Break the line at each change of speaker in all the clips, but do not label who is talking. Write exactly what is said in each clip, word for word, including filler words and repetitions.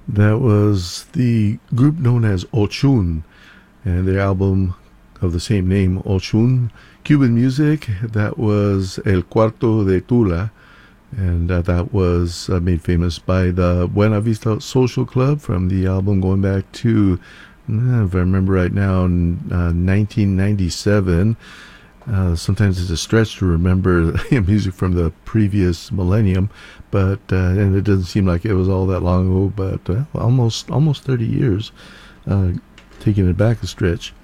That was the group known as Ochun, and their album of the same name, Ochun. Cuban music, that was El Cuarto de Tula, and uh, that was uh, made famous by the Buena Vista Social Club from the album going back to, uh, if I remember right now, uh, nineteen ninety-seven. Uh, sometimes it's a stretch to remember music from the previous millennium, but uh, and it doesn't seem like it was all that long ago. But uh, almost almost thirty years, uh, taking it back a stretch.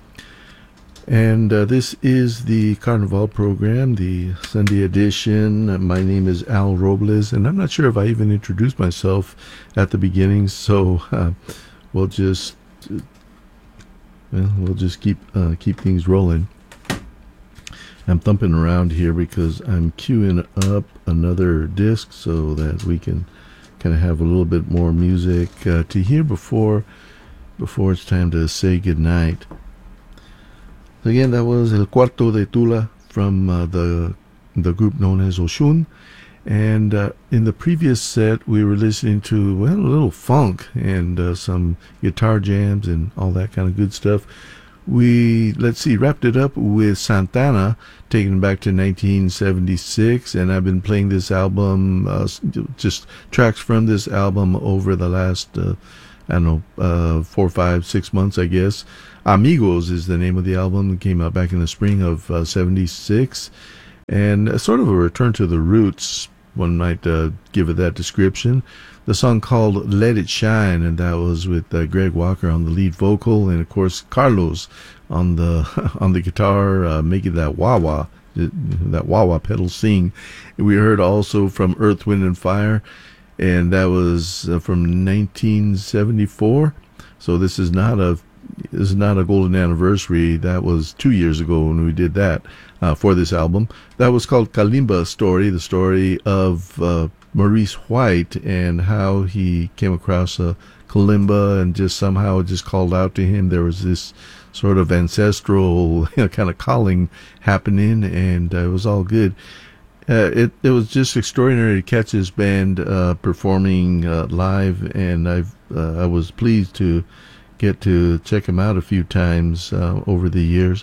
And uh, this is the Carnival program, the Sunday edition. My name is Al Robles, and I'm not sure if I even introduced myself at the beginning, so uh, we'll just uh, well, we'll just keep uh, keep things rolling. I'm thumping around here because I'm queuing up another disc so that we can kind of have a little bit more music uh, to hear before before it's time to say goodnight. So again, that was El Cuarto de Tula from uh, the the group known as Ochun. And uh, in the previous set, we were listening to, well, a little funk and uh, some guitar jams and all that kind of good stuff. We, let's see, wrapped it up with Santana, taken it back to nineteen seventy-six, and I've been playing this album, uh, just tracks from this album over the last, uh, I don't know, uh, four, five, six months, I guess. Amigos is the name of the album. It came out back in the spring of uh, seventy-six, and uh, sort of a return to the roots, one might uh, give it that description. The song called Let It Shine, and that was with uh, Greg Walker on the lead vocal, and of course Carlos on the on the guitar, uh, making that wah-wah, that wah-wah pedal sing. And we heard also from Earth, Wind and Fire, and that was uh, from nineteen seventy-four. So this is not a this is not a golden anniversary. That was two years ago when we did that uh, for this album. That was called Kalimba Story, the story of uh, Maurice White and how he came across a kalimba and just somehow it just called out to him. There was this sort of ancestral, you know, kind of calling happening, and uh, it was all good. Uh, it it was just extraordinary to catch this band uh, performing uh, live, and I've uh, I was pleased to get to check them out a few times uh, over the years.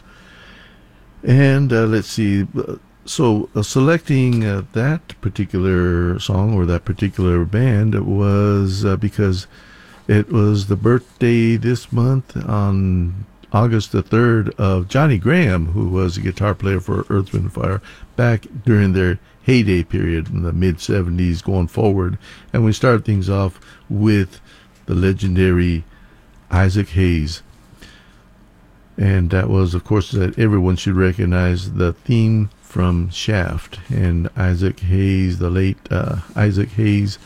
And uh, let's see. So uh, selecting uh, that particular song or that particular band was uh, because it was the birthday this month on August the third of Johnny Graham, who was a guitar player for Earth, Wind and Fire back during their heyday period in the mid seventies going forward. And we started things off with the legendary Isaac Hayes. And that was, of course, that everyone should recognize the theme from Shaft. And Isaac Hayes, the late uh, Isaac Hayes,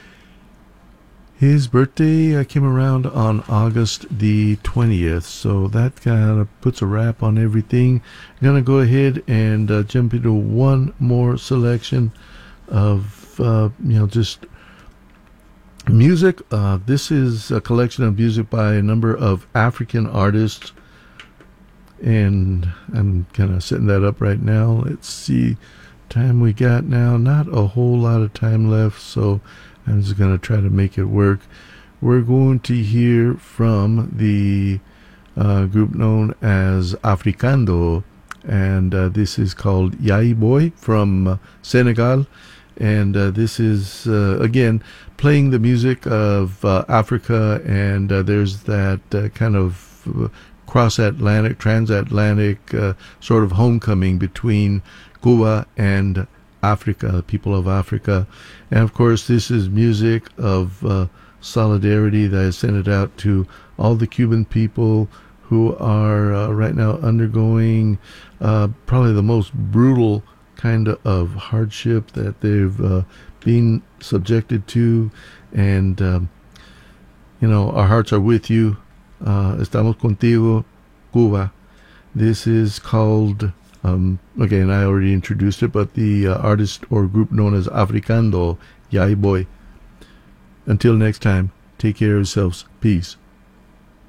his birthday uh, came around on August the twentieth. So that kind of puts a wrap on everything. I'm going to go ahead and uh, jump into one more selection of, uh, you know, just music. Uh, this is a collection of music by a number of African artists, and I'm kind of setting that up right now. Let's see, time we got now, not a whole lot of time left, so I'm just going to try to make it work. We're going to hear from the uh, group known as Africando, and uh, this is called Yai Boy from uh, Senegal. And uh, this is, uh, again, playing the music of uh, Africa, and uh, there's that uh, kind of uh, cross-Atlantic, transatlantic uh, sort of homecoming between Cuba and Africa, the people of Africa. And, of course, this is music of uh, solidarity that is sent out to all the Cuban people who are uh, right now undergoing uh, probably the most brutal kind of hardship that they've uh, been subjected to, and um, you know, our hearts are with you. Uh, estamos contigo, Cuba. This is called, um, again, I already introduced it, but the uh, artist or group known as Africando, Yai Boy. Until next time, take care of yourselves. Peace.